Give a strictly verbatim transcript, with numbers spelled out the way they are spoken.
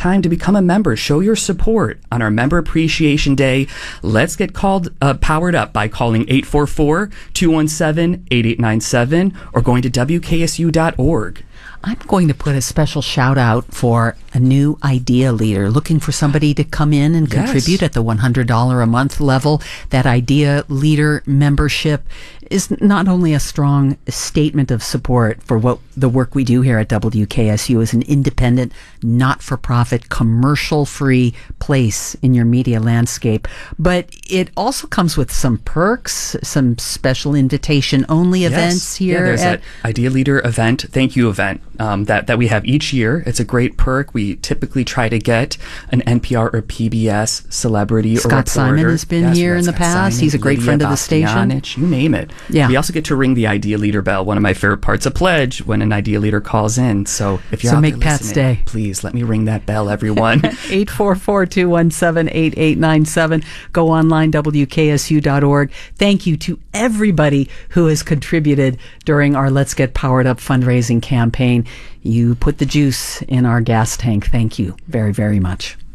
time to become a member. Show your support on our Member Appreciation Day. Let's get called uh, powered up by calling eight four four, two one seven, eight eight nine seven or going to W K S U dot org. I'm going to put a special shout out for a new idea leader looking for somebody to come in and Yes. contribute at the one hundred dollars a month level. That idea leader membership is not only a strong statement of support for what the work we do here at W K S U as an independent, not-for-profit, commercial-free place in your media landscape, but it also comes with some perks, some special invitation-only Yes. events here. Yeah, there's at that Idea Leader event, thank you event um, that, that we have each year. It's a great perk. We typically try to get an N P R or P B S celebrity or Scott reporter. Simon has been Yes, here we in had the Scott past. Simon, He's a great Lydia friend of the station. Bastianich, you name it. Yeah. We also get to ring the Idea Leader bell, one of my favorite parts of Pledge, when an Idea Leader calls in. So if you're So out make there Pat's listening, day. please let me ring that bell, everyone. eight four four, two one seven, eight eight nine seven. Go online, W K S U dot org. Thank you to everybody who has contributed during our Let's Get Powered Up fundraising campaign. You put the juice in our gas tank. Thank you very, very much.